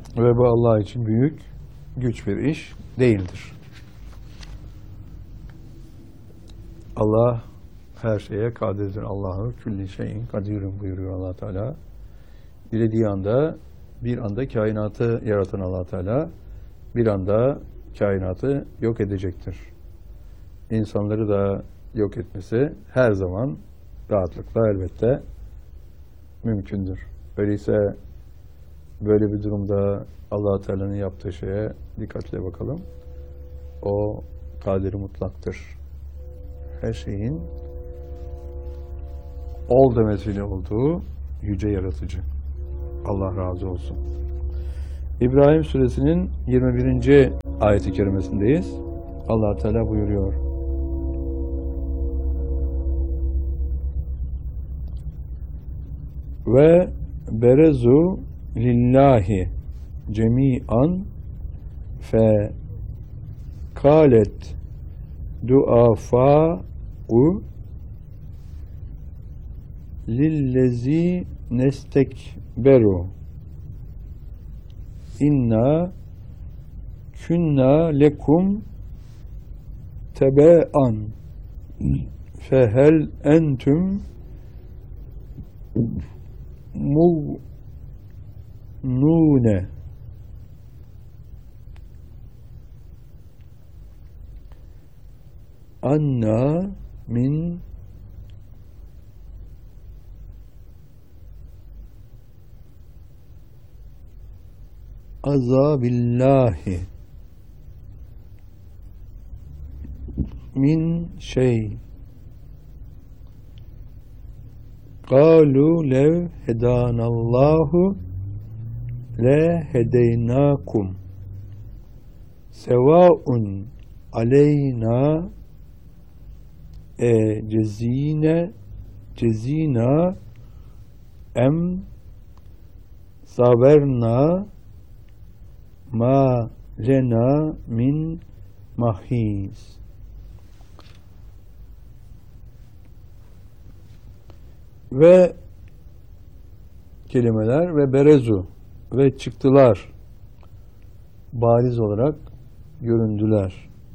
Ve bu Allah için büyük, güç bir iş değildir. Allah her şeye kadirdir. Allahu külli şeyin kadirun buyuruyor Allah Teala. Dilediği anda bir anda kainatı yaratan Allah Teala bir anda kainatı yok edecektir. İnsanları da yok etmesi her zaman rahatlıkla elbette mümkündür. Öyleyse böyle bir durumda Allah Teala'nın yaptığı şeye dikkatle bakalım. O kadir mutlaktır. Her şeyin ol demesiyle olduğu yüce yaratıcı. Allah razı olsun. İbrahim Suresinin 21. ayeti kerimesindeyiz. Allah Teala buyuruyor. Ve berezu lillahi cemi'an fe kalet duafa'u lillezi nestekberu inna künna lekum tebe'an fehel entüm mugnune anna min azabillahi min şey kalu lev hedanallahu le hedeynakum sevaun aleyna cezina em saberna ma lena min mahiz. Ve kelimeler ve berezu ve çıktılar, bariz olarak göründüler.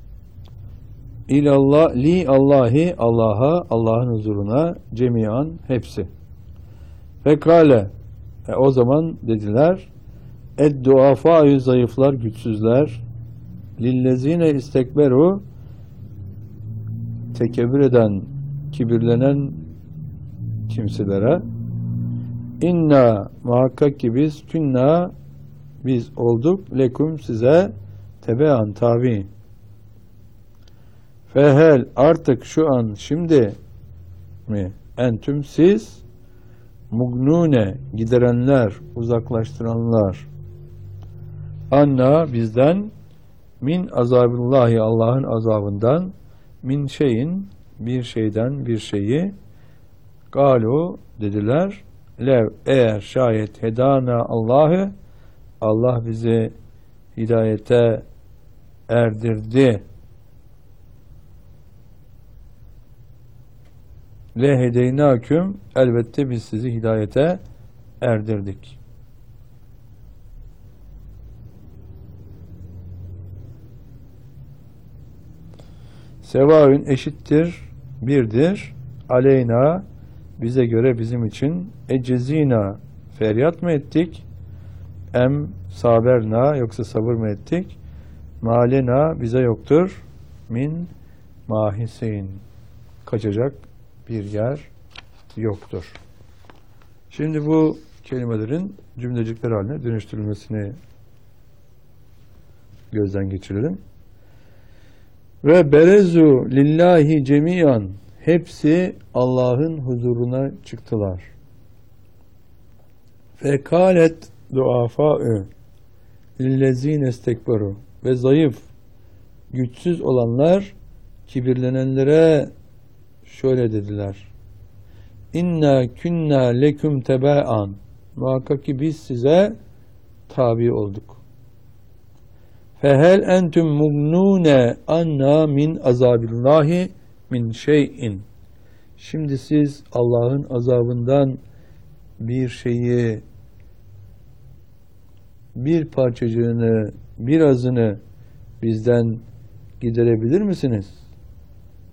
İlallah li Allahi Allah'a, Allah'ın huzuruna cemiyan hepsi. Fekale o zaman dediler ed-duafâ'yü zayıflar, güçsüzler lillezine istekberu tekebbür eden, kibirlenen kimselere inna muhakkak ki biz künna biz olduk lekum size tebean tabi fehel artık şu an şimdi mi entüm siz mugnune giderenler, uzaklaştıranlar anna bizden min azabillahi Allah'ın azabından min şeyin bir şeyden bir şeyi galu dediler lev eğer şayet hedana Allah'ı Allah bizi hidayete erdirdi le hedeynâküm elbette biz sizi hidayete erdirdik. Sevaün eşittir, birdir. Aleyna bize göre bizim için ecezina feryat mı ettik? Em saberna yoksa sabır mı ettik? Malena bize yoktur. Min mahisin kaçacak bir yer yoktur. Şimdi bu kelimelerin cümlecikler haline dönüştürülmesini gözden geçirelim. Ve berezu lillahi cemiyan hepsi Allah'ın huzuruna çıktılar. Fekalet duafa'ı lillezine istekberu ve zayıf, güçsüz olanlar kibirlenenlere şöyle dediler. İnna künna leküm tebe'an muhakkak ki biz size tabi olduk. Fehel entüm mugnune anna min azabillahi min şeyin. Şimdi siz Allah'ın azabından bir şeyi bir parçacığını, birazını bizden giderebilir misiniz?